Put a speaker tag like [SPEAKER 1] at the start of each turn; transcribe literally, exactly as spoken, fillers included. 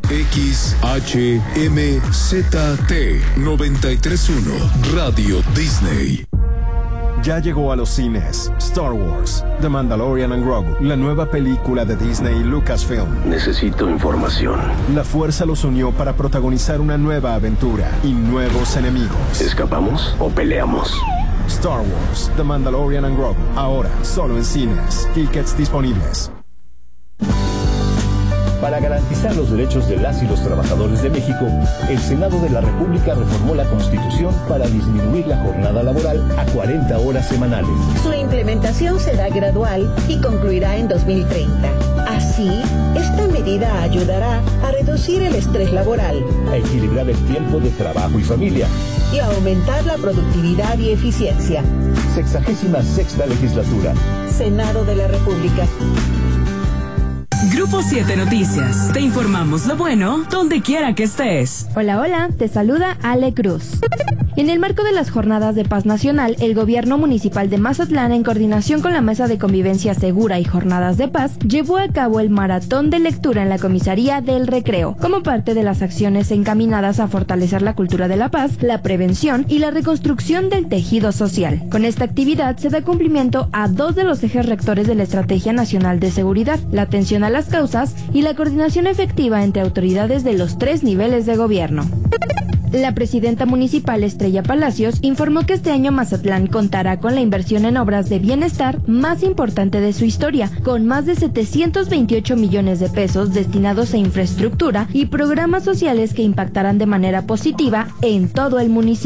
[SPEAKER 1] X H M Z T noventa y tres punto uno Radio Disney.
[SPEAKER 2] Ya llegó a los cines Star Wars, The Mandalorian and Grogu, la nueva película de Disney y Lucasfilm.
[SPEAKER 3] Necesito información.
[SPEAKER 2] La fuerza los unió para protagonizar una nueva aventura y nuevos enemigos.
[SPEAKER 3] ¿Escapamos o peleamos?
[SPEAKER 2] Star Wars, The Mandalorian and Grogu, ahora solo en cines. Tickets disponibles.
[SPEAKER 4] Para garantizar los derechos de las y los trabajadores de México, el Senado de la República reformó la Constitución para disminuir la jornada laboral a cuarenta horas semanales.
[SPEAKER 5] Su implementación será gradual y concluirá en dos mil treinta. Así, esta medida ayudará a reducir el estrés laboral,
[SPEAKER 4] a equilibrar el tiempo de trabajo y familia
[SPEAKER 5] y a aumentar la productividad y eficiencia.
[SPEAKER 4] Sexagésima sexta legislatura.
[SPEAKER 5] Senado de la República.
[SPEAKER 6] Grupo siete Noticias. Te informamos lo bueno donde quiera que estés.
[SPEAKER 7] Hola, hola, te saluda Ale Cruz. En el marco de las Jornadas de Paz Nacional, el Gobierno Municipal de Mazatlán, en coordinación con la Mesa de Convivencia Segura y Jornadas de Paz, llevó a cabo el maratón de lectura en la Comisaría del Recreo, como parte de las acciones encaminadas a fortalecer la cultura de la paz, la prevención y la reconstrucción del tejido social. Con esta actividad se da cumplimiento a dos de los ejes rectores de la Estrategia Nacional de Seguridad, la atención a las causas y la coordinación efectiva entre autoridades de los tres niveles de gobierno. La presidenta municipal Estrella Palacios informó que este año Mazatlán contará con la inversión en obras de bienestar más importante de su historia, con más de setecientos veintiocho millones de pesos destinados a infraestructura y programas sociales que impactarán de manera positiva en todo el municipio.